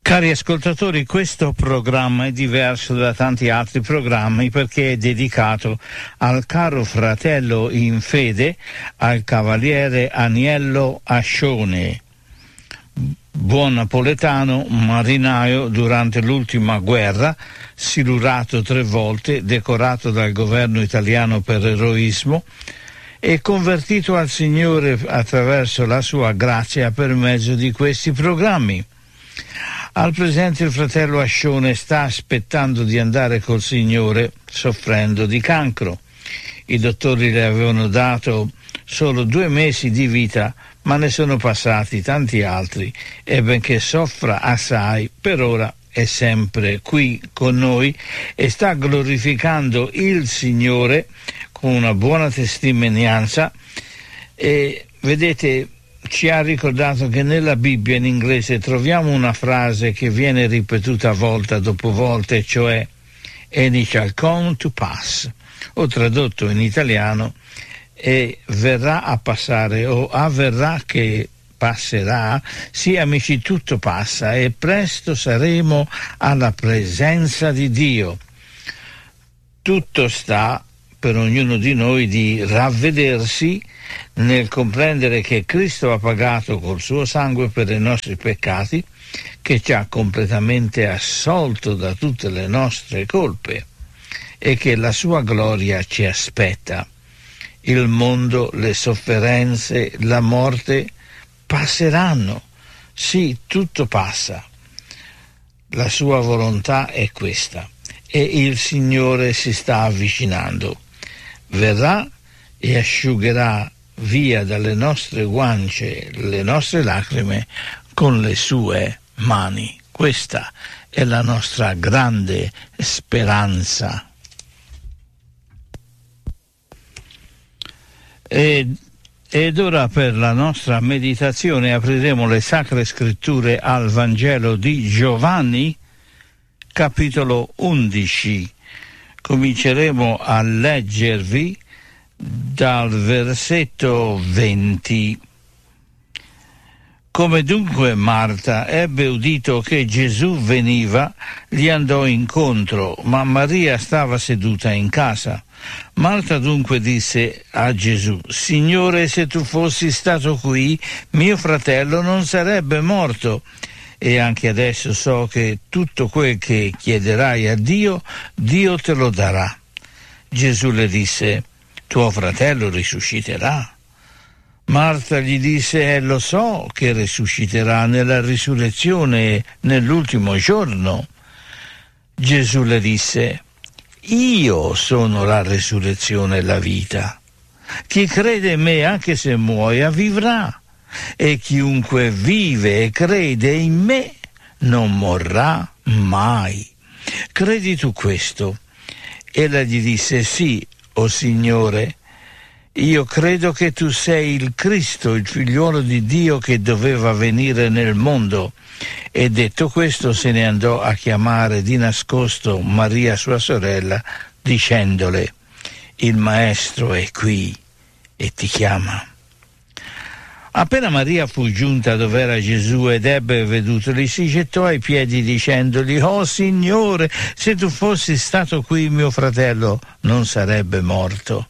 Cari ascoltatori, questo programma è diverso da tanti altri programmi perché è dedicato al caro fratello in fede, al cavaliere Aniello Ascione, buon napoletano, marinaio durante l'ultima guerra, silurato 3 volte, decorato dal governo italiano per eroismo e convertito al Signore attraverso la sua grazia per mezzo di questi programmi. Al presente il fratello Ascione sta aspettando di andare col Signore, soffrendo di cancro. I dottori le avevano dato solo 2 mesi di vita, ma ne sono passati tanti altri e benché soffra assai, per ora è sempre qui con noi e sta glorificando il Signore con una buona testimonianza. E vedete, ci ha ricordato che nella Bibbia in inglese troviamo una frase che viene ripetuta volta dopo volta, e cioè "and it shall come to pass", o tradotto in italiano "e verrà a passare" o "avverrà che passerà". Sì, amici, tutto passa e presto saremo alla presenza di Dio. Tutto sta per ognuno di noi di ravvedersi nel comprendere che Cristo ha pagato col suo sangue per i nostri peccati, che ci ha completamente assolto da tutte le nostre colpe e che la sua gloria ci aspetta. Il mondo, le sofferenze, la morte passeranno. Sì, tutto passa. La sua volontà è questa e il Signore si sta avvicinando. Verrà e asciugherà via dalle nostre guance le nostre lacrime con le sue mani. Questa è la nostra grande speranza. Ed ora per la nostra meditazione apriremo le Sacre Scritture al Vangelo di Giovanni, capitolo 11. Cominceremo a leggervi dal versetto 20. Come dunque Marta ebbe udito che Gesù veniva, gli andò incontro, ma Maria stava seduta in casa. Marta dunque disse a Gesù: "Signore, se tu fossi stato qui, mio fratello non sarebbe morto. E anche adesso so che tutto quel che chiederai a Dio, Dio te lo darà." Gesù le disse: "Tuo fratello risusciterà." Marta gli disse: "Lo so che risusciterà nella risurrezione nell'ultimo giorno." Gesù le disse: "Io sono la risurrezione e la vita. Chi crede in me, anche se muoia, vivrà. E chiunque vive e crede in me non morrà mai. Credi tu questo?" Ella gli disse: "Sì, o Signore, io credo che tu sei il Cristo, il figliuolo di Dio che doveva venire nel mondo." E detto questo se ne andò a chiamare di nascosto Maria sua sorella, dicendole: "Il Maestro è qui e ti chiama." Appena Maria fu giunta dove era Gesù ed ebbe vedutoli, si gettò ai piedi dicendogli: "Oh Signore, se tu fossi stato qui, mio fratello non sarebbe morto."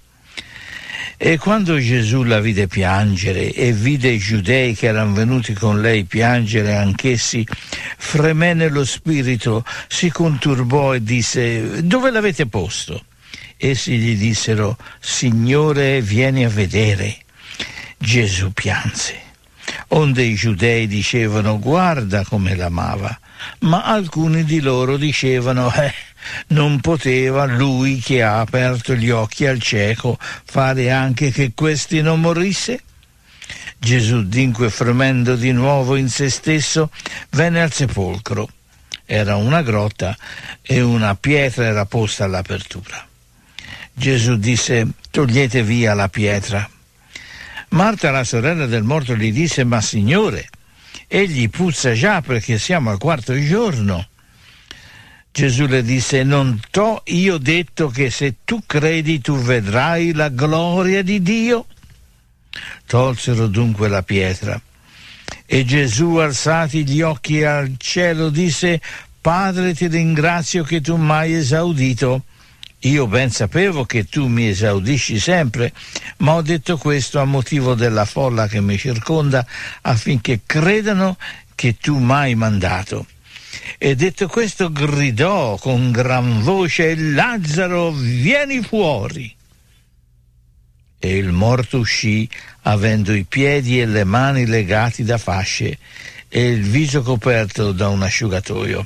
E quando Gesù la vide piangere e vide i giudei che erano venuti con lei piangere anch'essi, fremé nello spirito, si conturbò e disse: "Dove l'avete posto?" Essi gli dissero: "Signore, vieni a vedere." Gesù pianse. Onde i giudei dicevano: "Guarda come l'amava." Ma alcuni di loro dicevano: non poteva lui che ha aperto gli occhi al cieco fare anche che questi non morisse?" Gesù, dunque, fremendo di nuovo in se stesso, venne al sepolcro. Era una grotta e una pietra era posta all'apertura. Gesù disse: "Togliete via la pietra." Marta, la sorella del morto, gli disse: "Ma Signore, egli puzza già perché siamo al 4º giorno." Gesù le disse: "Non t'ho io detto che se tu credi tu vedrai la gloria di Dio?" Tolsero dunque la pietra. E Gesù, alzati gli occhi al cielo, disse: Padre, ti ringrazio che tu mi hai esaudito. Io ben sapevo che tu mi esaudisci sempre, ma ho detto questo a motivo della folla che mi circonda, affinché credano che tu mi hai mandato. E detto questo gridò con gran voce: Lazzaro, vieni fuori! E il morto uscì, avendo i piedi e le mani legati da fasce e il viso coperto da un asciugatoio.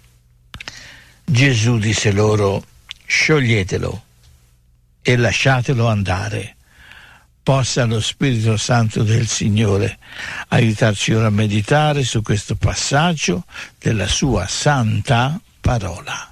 Gesù disse loro: scioglietelo e lasciatelo andare. Possa lo Spirito Santo del Signore aiutarci ora a meditare su questo passaggio della sua santa parola.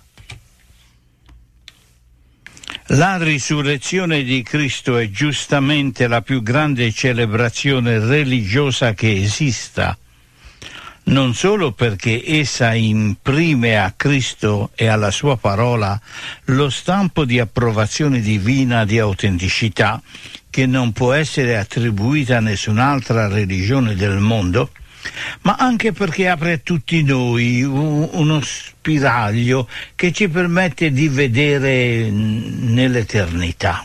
La risurrezione di Cristo è giustamente la più grande celebrazione religiosa che esista, non solo perché essa imprime a Cristo e alla sua parola lo stampo di approvazione divina di autenticità che non può essere attribuita a nessun'altra religione del mondo, ma anche perché apre a tutti noi uno spiraglio che ci permette di vedere nell'eternità.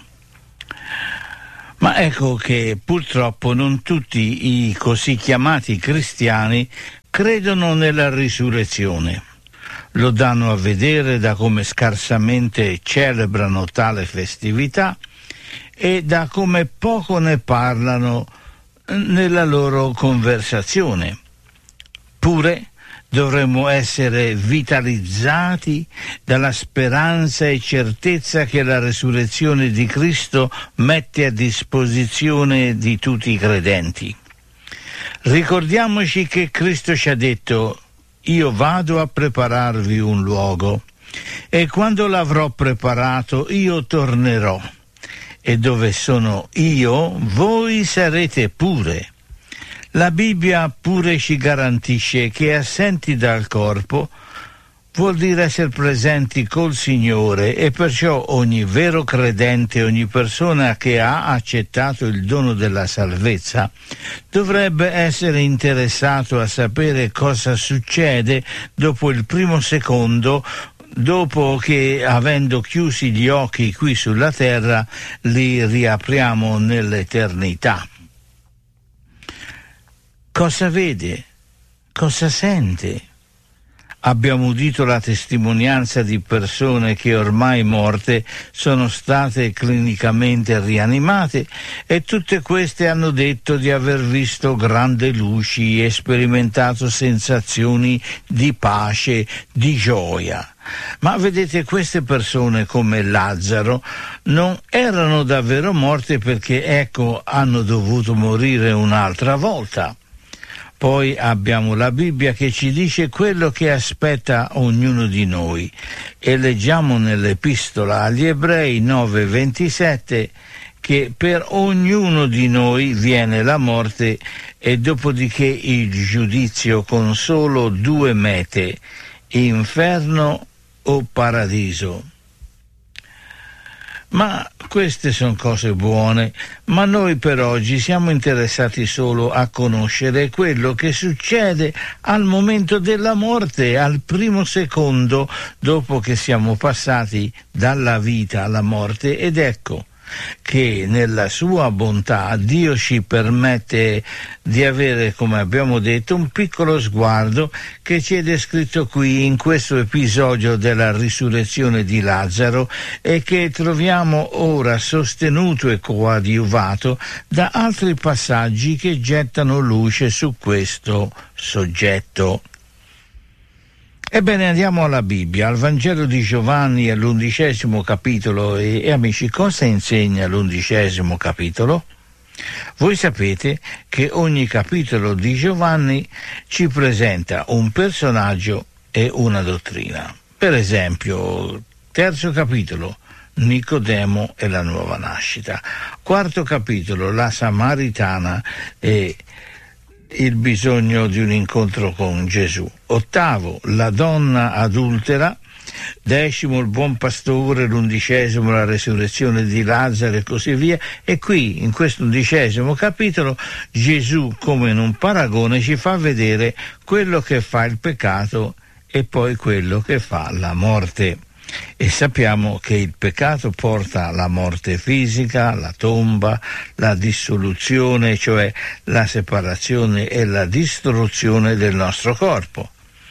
Ma ecco che purtroppo non tutti i così chiamati cristiani credono nella risurrezione. Lo danno a vedere da come scarsamente celebrano tale festività e da come poco ne parlano nella loro conversazione. Pure dovremmo essere vitalizzati dalla speranza e certezza che la resurrezione di Cristo mette a disposizione di tutti i credenti. Ricordiamoci che Cristo ci ha detto: io vado a prepararvi un luogo e quando l'avrò preparato io tornerò e dove sono io voi sarete pure. La Bibbia pure ci garantisce che assenti dal corpo vuol dire essere presenti col Signore, e perciò ogni vero credente, ogni persona che ha accettato il dono della salvezza dovrebbe essere interessato a sapere cosa succede dopo il primo secondo, dopo che, avendo chiusi gli occhi qui sulla terra, li riapriamo nell'eternità. Cosa vede? Cosa sente? Abbiamo udito la testimonianza di persone che ormai morte sono state clinicamente rianimate, e tutte queste hanno detto di aver visto grandi luci e sperimentato sensazioni di pace, di gioia. Ma vedete, queste persone, come Lazzaro, non erano davvero morte perché, ecco, hanno dovuto morire un'altra volta. Poi abbiamo la Bibbia che ci dice quello che aspetta ognuno di noi, e leggiamo nell'Epistola agli Ebrei 9:27 che per ognuno di noi viene la morte e dopodiché il giudizio con solo due mete: inferno o paradiso. Ma queste sono cose buone, ma noi per oggi siamo interessati solo a conoscere quello che succede al momento della morte, al primo secondo dopo che siamo passati dalla vita alla morte. Ed ecco che nella sua bontà Dio ci permette di avere, come abbiamo detto, un piccolo sguardo che ci è descritto qui in questo episodio della risurrezione di Lazzaro, e che troviamo ora sostenuto e coadiuvato da altri passaggi che gettano luce su questo soggetto. Ebbene, andiamo alla Bibbia, al Vangelo di Giovanni, all'11° capitolo. E amici, cosa insegna l'11° capitolo? Voi sapete che ogni capitolo di Giovanni ci presenta un personaggio e una dottrina. Per esempio, 3° capitolo, Nicodemo e la nuova nascita. 4° capitolo, la Samaritana e il bisogno di un incontro con Gesù. 8°, la donna adultera 10° il buon pastore, l'11° la resurrezione di Lazzaro e così via. E qui in questo 11° capitolo Gesù, come in un paragone, ci fa vedere quello che fa il peccato e poi quello che fa la morte. E sappiamo che il peccato porta alla morte fisica, la tomba, la dissoluzione, cioè la separazione e la distruzione del nostro corpo.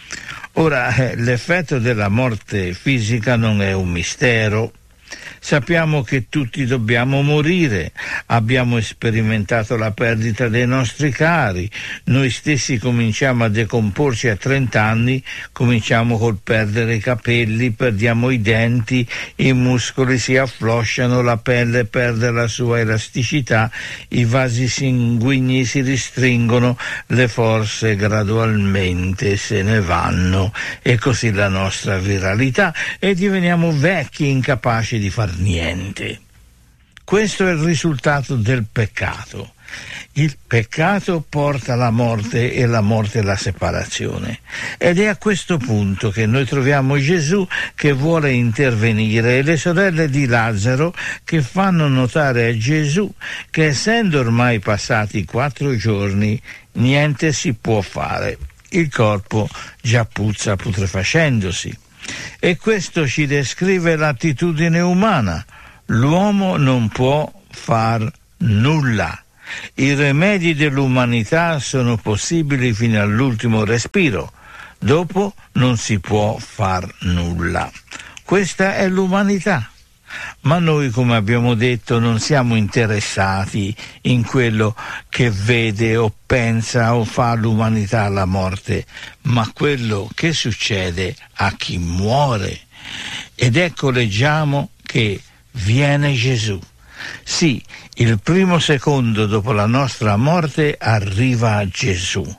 Ora, l'effetto della morte fisica non è un mistero. Sappiamo che tutti dobbiamo morire, abbiamo sperimentato la perdita dei nostri cari, noi stessi cominciamo a decomporci a 30 anni, cominciamo col perdere i capelli, perdiamo i denti, i muscoli si afflosciano, la pelle perde la sua elasticità, i vasi sanguigni si ristringono, le forze gradualmente se ne vanno e così la nostra viralità e diveniamo vecchi, incapaci di far niente. Questo è il risultato del peccato. Il peccato porta alla morte e la morte la separazione. Ed è a questo punto che noi troviamo Gesù che vuole intervenire e le sorelle di Lazzaro che fanno notare a Gesù che essendo ormai passati 4 giorni niente si può fare. Il corpo già puzza putrefacendosi. E questo ci descrive l'attitudine umana. L'uomo non può far nulla. I rimedi dell'umanità sono possibili fino all'ultimo respiro. Dopo non si può far nulla. Questa è l'umanità. Ma noi, come abbiamo detto, non siamo interessati in quello che vede o pensa o fa l'umanità alla morte, ma quello che succede a chi muore. Ed ecco leggiamo che viene Gesù. Sì, il primo secondo dopo la nostra morte arriva Gesù.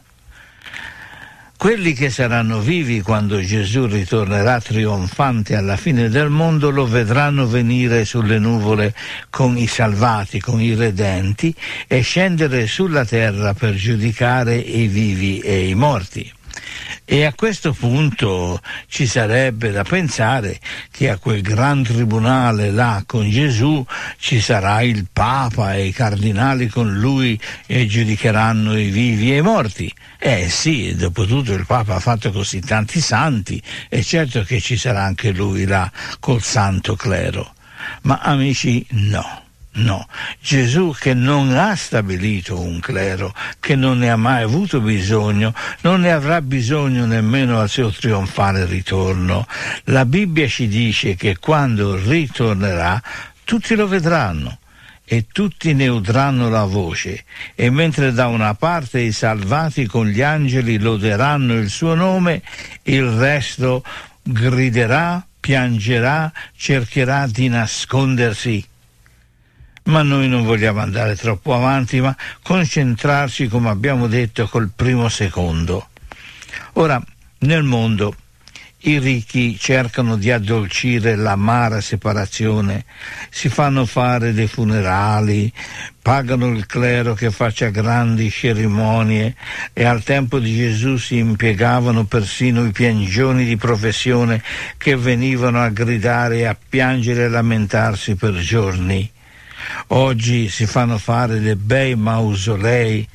Quelli che saranno vivi quando Gesù ritornerà trionfante alla fine del mondo lo vedranno venire sulle nuvole con i salvati, con i redenti e scendere sulla terra per giudicare i vivi e i morti. E a questo punto ci sarebbe da pensare che a quel gran tribunale là con Gesù ci sarà il Papa e i cardinali con lui e giudicheranno i vivi e i morti. Sì, dopotutto il Papa ha fatto così tanti santi, è certo che ci sarà anche lui là col santo clero. Ma amici, no. Gesù, che non ha stabilito un clero, che non ne ha mai avuto bisogno, non ne avrà bisogno nemmeno al suo trionfale ritorno. La Bibbia ci dice che quando ritornerà tutti lo vedranno e tutti ne udranno la voce, e mentre da una parte i salvati con gli angeli loderanno il suo nome, il resto griderà, piangerà, cercherà di nascondersi. Ma noi non vogliamo andare troppo avanti, ma concentrarci, come abbiamo detto, col primo secondo. Ora, nel mondo i ricchi cercano di addolcire l'amara separazione, si fanno fare dei funerali, pagano il clero che faccia grandi cerimonie e al tempo di Gesù si impiegavano persino i piangioni di professione che venivano a gridare e a piangere e lamentarsi per giorni. Oggi si fanno fare dei bei mausolei,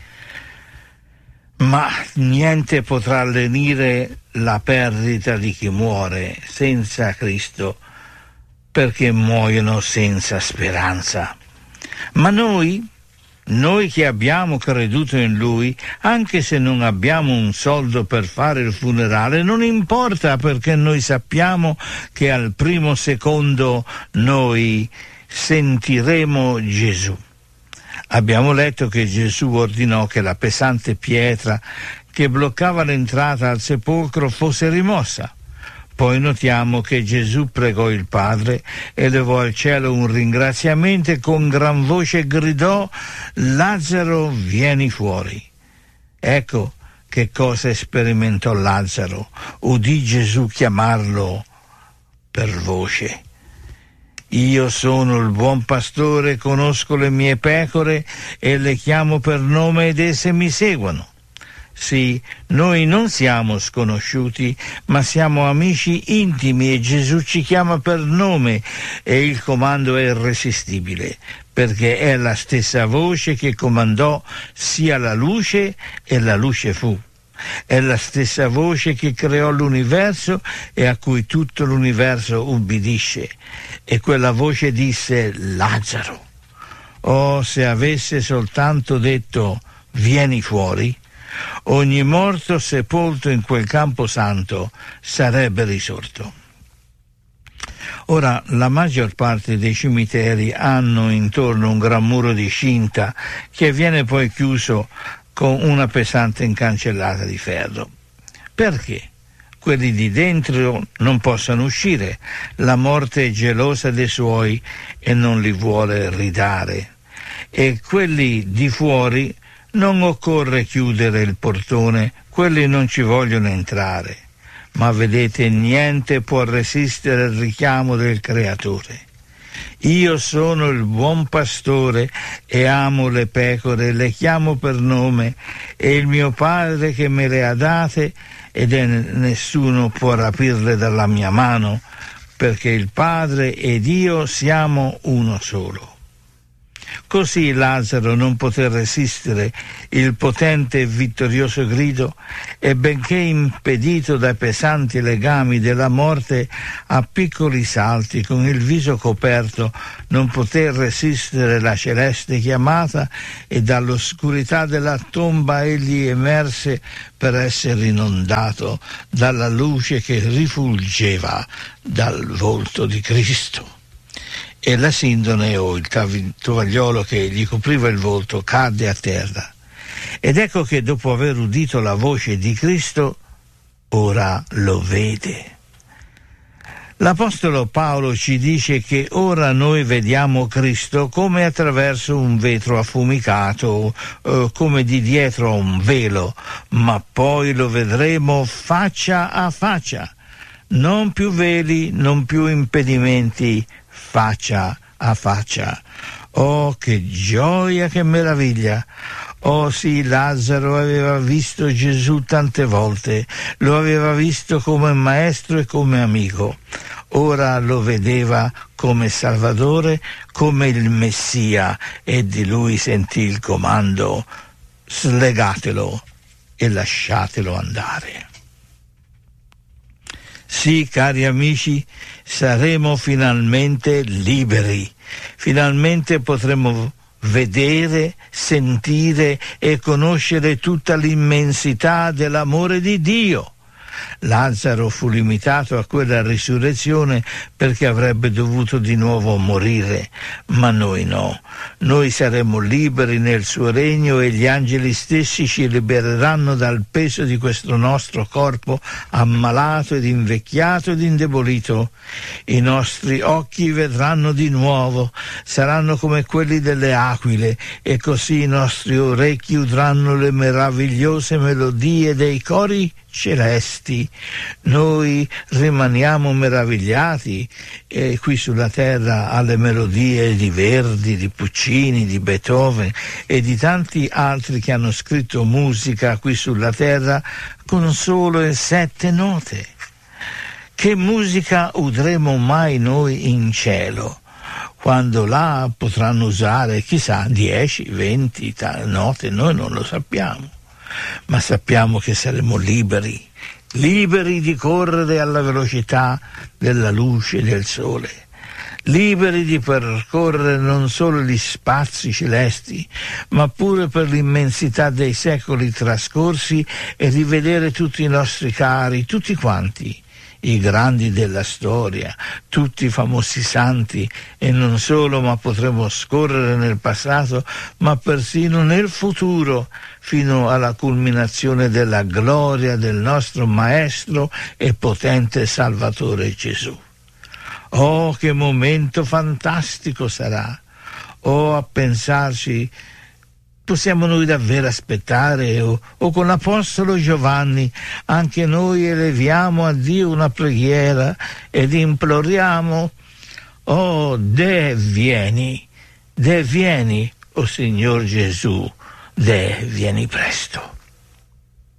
ma niente potrà lenire la perdita di chi muore senza Cristo, perché muoiono senza speranza. Ma noi che abbiamo creduto in Lui, anche se non abbiamo un soldo per fare il funerale, non importa, perché noi sappiamo che al primo secondo noi sentiremo Gesù. Abbiamo letto che Gesù ordinò che la pesante pietra che bloccava l'entrata al sepolcro fosse rimossa. Poi notiamo che Gesù pregò il Padre, elevò al cielo un ringraziamento e con gran voce gridò: Lazzaro, vieni fuori. Ecco che cosa sperimentò Lazzaro. Udì Gesù chiamarlo per voce. Io sono il buon pastore, conosco le mie pecore e le chiamo per nome ed esse mi seguono. Sì, noi non siamo sconosciuti, ma siamo amici intimi e Gesù ci chiama per nome e il comando è irresistibile, perché è la stessa voce che comandò sia la luce e la luce fu. È la stessa voce che creò l'universo e a cui tutto l'universo ubbidisce. E quella voce disse: Lazzaro. Oh, se avesse soltanto detto: vieni fuori, ogni morto sepolto in quel campo santo sarebbe risorto. Ora, la maggior parte dei cimiteri hanno intorno un gran muro di cinta che viene poi chiuso con una pesante incancellata di ferro. Perché? Quelli di dentro non possono uscire. La morte è gelosa dei suoi e non li vuole ridare. E quelli di fuori non occorre chiudere il portone, quelli non ci vogliono entrare. Ma vedete, niente può resistere al richiamo del Creatore. Io sono il buon pastore e amo le pecore, le chiamo per nome, e il mio Padre che me le ha date, ed nessuno può rapirle dalla mia mano, perché il Padre ed io siamo uno solo. Così Lazzaro non poté resistere il potente e vittorioso grido e, benché impedito dai pesanti legami della morte, a piccoli salti, con il viso coperto, non poté resistere la celeste chiamata e dall'oscurità della tomba egli emerse per essere inondato dalla luce che rifulgeva dal volto di Cristo. E la sindone o il tovagliolo che gli copriva il volto cadde a terra. Ed ecco che dopo aver udito la voce di Cristo, ora lo vede. L'Apostolo Paolo ci dice che ora noi vediamo Cristo come attraverso un vetro affumicato, come di dietro a un velo, ma poi lo vedremo faccia a faccia. Non più veli, non più impedimenti, faccia a faccia. Oh, che gioia, che meraviglia! Oh sì, Lazzaro aveva visto Gesù tante volte, lo aveva visto come maestro e come amico. Ora lo vedeva come Salvatore, come il Messia, e di lui sentì il comando: slegatelo e lasciatelo andare. Sì, cari amici, saremo finalmente liberi. Finalmente potremo vedere, sentire e conoscere tutta l'immensità dell'amore di Dio. Lazzaro fu limitato a quella risurrezione perché avrebbe dovuto di nuovo morire, ma noi no. Noi saremo liberi nel suo regno e gli angeli stessi ci libereranno dal peso di questo nostro corpo ammalato ed invecchiato ed indebolito. I nostri occhi vedranno di nuovo, saranno come quelli delle aquile, e così i nostri orecchi udranno le meravigliose melodie dei cori celesti. Noi rimaniamo meravigliati qui sulla terra alle melodie di Verdi, di Puccini, di Beethoven e di tanti altri che hanno scritto musica qui sulla terra con solo 7 note. Che musica udremo mai noi in cielo, quando là potranno usare, chissà, 10, 20 note? Noi non lo sappiamo, ma sappiamo che saremo liberi di correre alla velocità della luce del sole, liberi di percorrere non solo gli spazi celesti, ma pure per l'immensità dei secoli trascorsi e rivedere tutti i nostri cari, tutti quanti, i grandi della storia, tutti i famosi santi, e non solo, ma potremo scorrere nel passato, ma persino nel futuro, fino alla culminazione della gloria del nostro Maestro e potente Salvatore Gesù. Oh, che momento fantastico sarà! Oh, a pensarci, possiamo noi davvero aspettare, o con l'Apostolo Giovanni anche noi eleviamo a Dio una preghiera ed imploriamo: oh, vieni, o Signor Gesù, vieni presto.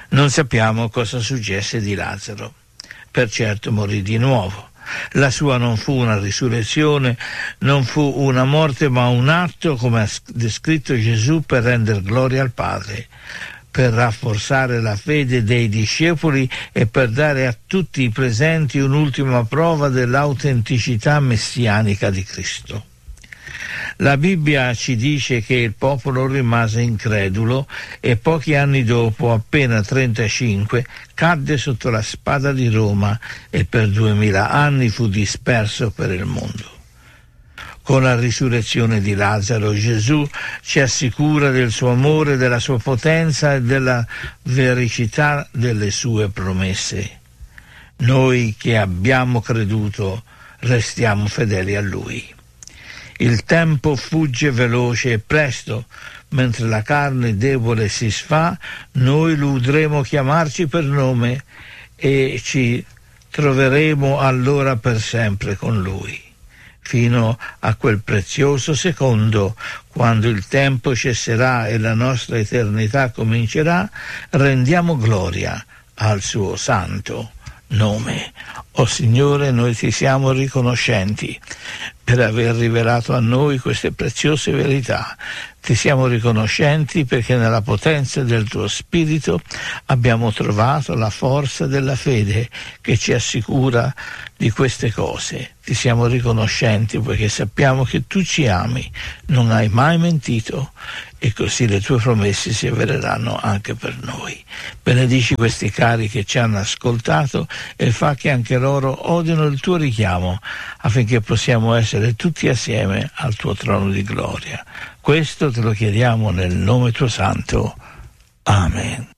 Non sappiamo cosa successe di Lazzaro. Per certo morì di nuovo. La sua non fu una risurrezione, non fu una morte, ma un atto, come ha descritto Gesù, per rendere gloria al Padre, per rafforzare la fede dei discepoli e per dare a tutti i presenti un'ultima prova dell'autenticità messianica di Cristo. La Bibbia ci dice che il popolo rimase incredulo e pochi anni dopo, appena 35, cadde sotto la spada di Roma e per 2000 anni fu disperso per il mondo. Con la risurrezione di Lazzaro, Gesù ci assicura del suo amore, della sua potenza e della vericità delle sue promesse. Noi che abbiamo creduto restiamo fedeli a Lui. Il tempo fugge veloce e presto, mentre la carne debole si sfà, noi lo udremo chiamarci per nome e ci troveremo allora per sempre con Lui, fino a quel prezioso secondo, quando il tempo cesserà e la nostra eternità comincerà, rendiamo gloria al suo santo nome. O Signore, noi ti siamo riconoscenti per aver rivelato a noi queste preziose verità. Ti siamo riconoscenti perché nella potenza del tuo Spirito abbiamo trovato la forza della fede che ci assicura di queste cose. Ti siamo riconoscenti perché sappiamo che tu ci ami, non hai mai mentito e così le tue promesse si avvereranno anche per noi. Benedici questi cari che ci hanno ascoltato e fa che anche loro odino il tuo richiamo affinché possiamo essere tutti assieme al tuo trono di gloria. Questo te lo chiediamo nel nome tuo santo. Amen.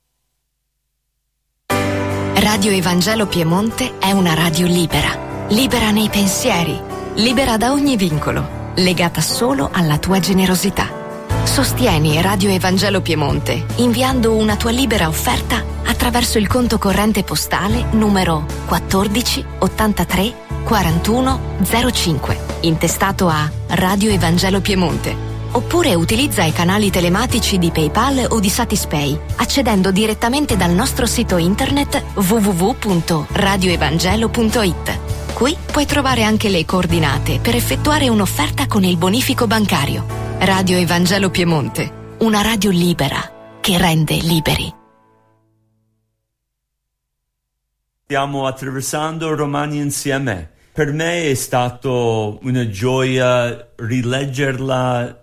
Radio Evangelo Piemonte è una radio libera, libera nei pensieri, libera da ogni vincolo, legata solo alla tua generosità. Sostieni Radio Evangelo Piemonte inviando una tua libera offerta attraverso il conto corrente postale numero 14 83 41 05, intestato a Radio Evangelo Piemonte. Oppure utilizza i canali telematici di PayPal o di Satispay, accedendo direttamente dal nostro sito internet www.radioevangelo.it. Qui puoi trovare anche le coordinate per effettuare un'offerta con il bonifico bancario. Radio Evangelo Piemonte, una radio libera che rende liberi. Stiamo attraversando Romani insieme. Per me è stato una gioia rileggerla,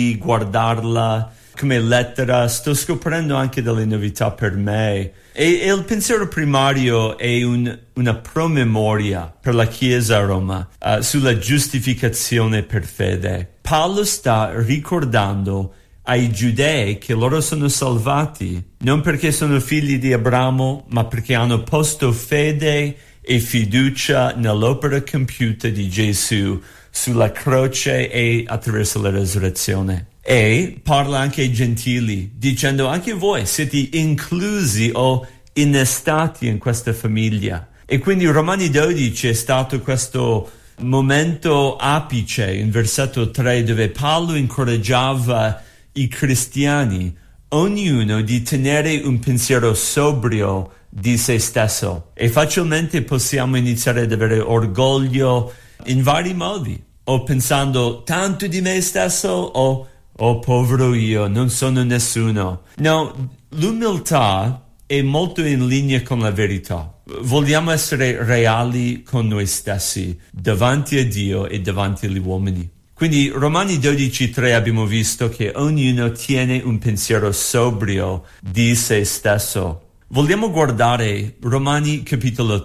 riguardarla come lettera. Sto scoprendo anche delle novità per me. E il pensiero primario è una promemoria per la Chiesa a Roma sulla giustificazione per fede. Paolo sta ricordando ai giudei che loro sono salvati non perché sono figli di Abramo, ma perché hanno posto fede e fiducia nell'opera compiuta di Gesù sulla croce e attraverso la resurrezione. E parla anche ai gentili, dicendo anche voi siete inclusi o innestati in questa famiglia. E quindi Romani 12 è stato questo momento apice in versetto 3 dove Paolo incoraggiava i cristiani, ognuno di tenere un pensiero sobrio di se stesso, e facilmente possiamo iniziare ad avere orgoglio in vari modi, o pensando tanto di me stesso o oh povero io, non sono nessuno. No, l'umiltà è molto in linea con la verità. Vogliamo essere reali con noi stessi davanti a Dio e davanti agli uomini. Quindi Romani 12:3 abbiamo visto che ognuno tiene un pensiero sobrio di se stesso. Vogliamo guardare Romani capitolo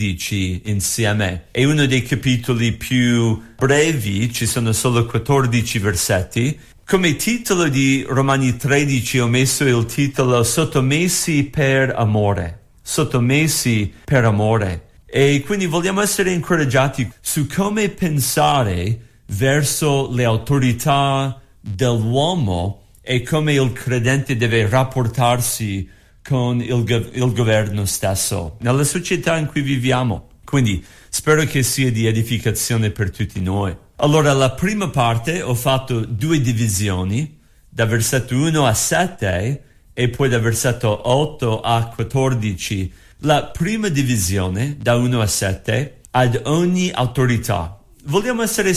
13 insieme. È uno dei capitoli più brevi, ci sono solo 14 versetti. Come titolo di Romani 13 ho messo il titolo Sottomessi per amore. Sottomessi per amore. E quindi vogliamo essere incoraggiati su come pensare verso le autorità dell'uomo e come il credente deve rapportarsi con il governo stesso, nella società in cui viviamo. Quindi spero che sia di edificazione per tutti noi. Allora, la prima parte ho fatto 2 divisioni, da versetto 1 a 7 e poi dal versetto 8 a 14, la prima divisione, da 1 a 7, ad ogni autorità. Vogliamo essere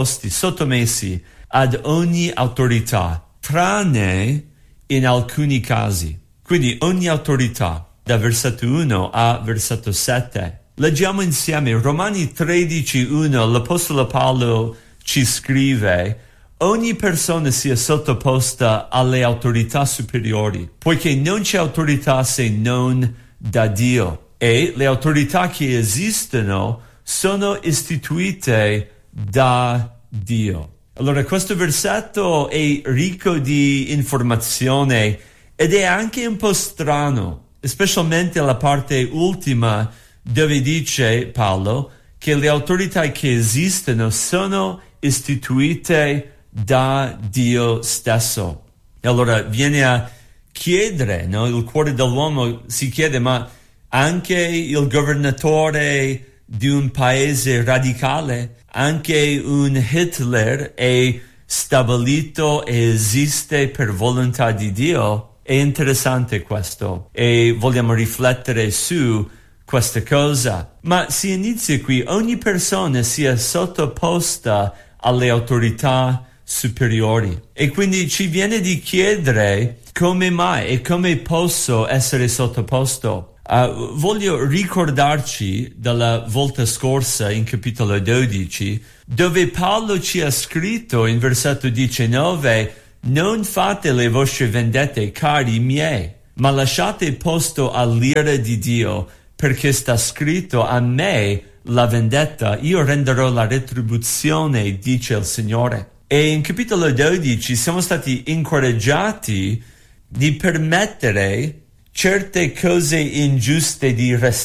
sottomessi ad ogni autorità, tranne in alcuni casi. Quindi ogni autorità, da versetto 1 a versetto 7. Leggiamo insieme Romani 13:1, l'Apostolo Paolo ci scrive: ogni persona sia sottoposta alle autorità superiori, poiché non c'è autorità se non da Dio, e le autorità che esistono sono istituite da Dio. Allora, questo versetto è ricco di informazione ed è anche un po' strano, specialmente la parte ultima dove dice Paolo che le autorità che esistono sono istituite da Dio stesso. E allora viene a chiedere, no? Il cuore dell'uomo si chiede, ma anche il governatore di un paese radicale, anche un Hitler è stabilito e esiste per volontà di Dio? È interessante questo e vogliamo riflettere su questa cosa. Ma si inizia qui: ogni persona sia sottoposta alle autorità superiori. E quindi ci viene di chiedere come mai e come posso essere sottoposto. Voglio ricordarci dalla volta scorsa in capitolo 12, dove Paolo ci ha scritto in versetto 19: non fate le vostre vendette, cari miei, ma lasciate posto all'ira di Dio, perché sta scritto: a me la vendetta, io renderò la retribuzione, dice il Signore. E in capitolo 12 siamo stati incoraggiati di permettere certe cose ingiuste di restare